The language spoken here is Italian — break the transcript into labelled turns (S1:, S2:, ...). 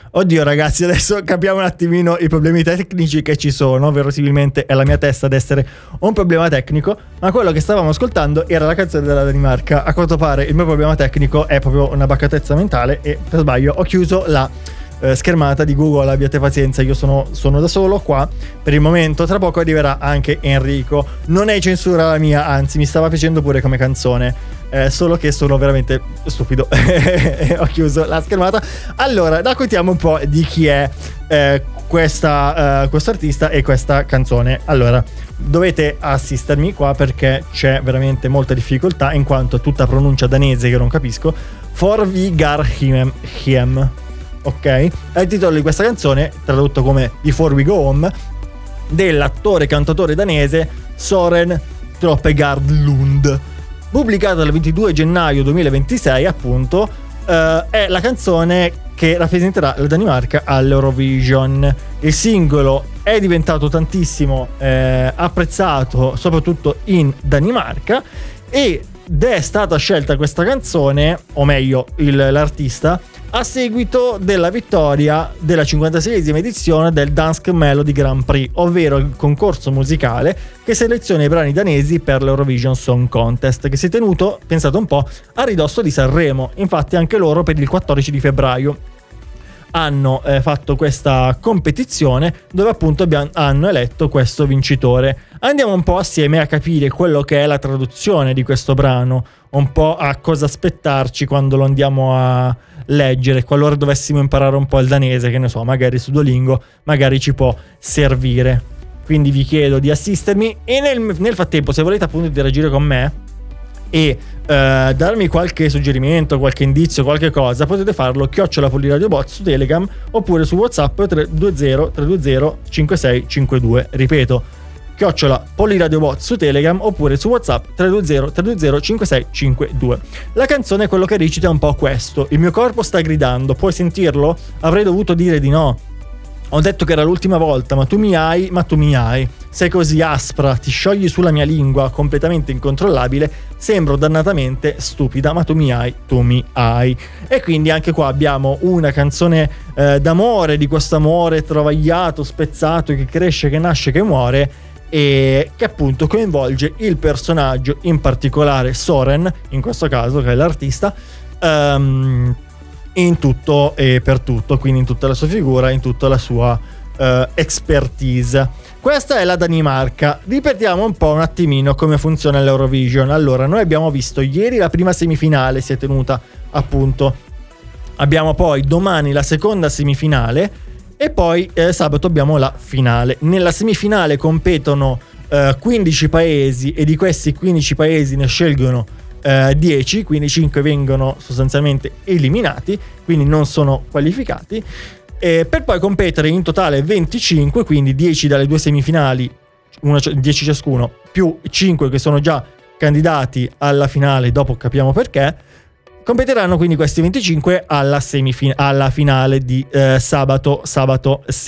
S1: Oddio ragazzi, adesso capiamo un attimino i problemi tecnici che ci sono. Verosimilmente è la mia testa ad essere un problema tecnico, ma quello che stavamo ascoltando era la canzone della Danimarca. A quanto pare il mio problema tecnico è proprio una baccatezza mentale e per sbaglio ho chiuso la schermata di Google. Abbiate pazienza, io sono da solo qua per il momento. Tra poco arriverà anche Enrico. Non è censura la mia, anzi mi stava piacendo pure come canzone, solo che sono veramente stupido e ho chiuso la schermata. Allora raccontiamo un po' di chi è questo artista e questa canzone. Allora dovete assistermi qua perché c'è veramente molta difficoltà, in quanto è tutta pronuncia danese che non capisco. Forvigarhjem, ok? È il titolo di questa canzone, tradotto come Before We Go Home, dell'attore e cantautore danese Søren Tropegaard Lund. Pubblicata il 22 gennaio 2026, appunto, è la canzone che rappresenterà la Danimarca all'Eurovision. Il singolo è diventato tantissimo apprezzato, soprattutto in Danimarca, ed è stata scelta questa canzone, o meglio l'artista, a seguito della vittoria della 56esima edizione del Dansk Melody Grand Prix, ovvero il concorso musicale che seleziona i brani danesi per l'Eurovision Song Contest, che si è tenuto, pensate un po', a ridosso di Sanremo. Infatti anche loro per il 14 di febbraio hanno fatto questa competizione dove appunto hanno eletto questo vincitore. Andiamo un po' assieme a capire quello che è la traduzione di questo brano, un po' a cosa aspettarci quando lo andiamo a leggere, qualora dovessimo imparare un po' il danese, che ne so, magari su Duolingo, magari ci può servire. Quindi vi chiedo di assistermi e nel frattempo, se volete appunto interagire con me e darmi qualche suggerimento, qualche indizio, qualche cosa, potete farlo @Poliradiobot su Telegram oppure su WhatsApp 320 320 5652. Ripeto, @Poliradiobot su Telegram oppure su WhatsApp 320 320 5652. La canzone, quello che recita è un po' questo: il mio corpo sta gridando, puoi sentirlo? Avrei dovuto dire di no. Ho detto che era l'ultima volta, ma tu mi hai. Sei così aspra, ti sciogli sulla mia lingua, completamente incontrollabile. Sembro dannatamente stupida, ma tu mi hai. E quindi anche qua abbiamo una canzone d'amore, di questo amore travagliato, spezzato, che cresce, che nasce, che muore, e che appunto coinvolge il personaggio, in particolare Søren, in questo caso, che è l'artista, in tutto e per tutto, quindi in tutta la sua figura, in tutta la sua expertise. Questa è la Danimarca. Ripetiamo un attimino come funziona l'Eurovision. Allora, noi abbiamo visto ieri la prima semifinale, si è tenuta appunto, abbiamo poi domani la seconda semifinale e poi sabato abbiamo la finale. Nella semifinale competono 15 paesi e di questi 15 paesi ne scelgono 10, quindi 5 vengono sostanzialmente eliminati, quindi non sono qualificati, per poi competere in totale 25, quindi 10 dalle due semifinali, 10 ciascuno, più 5 che sono già candidati alla finale, dopo capiamo perché. Competeranno quindi questi 25 alla finale di sabato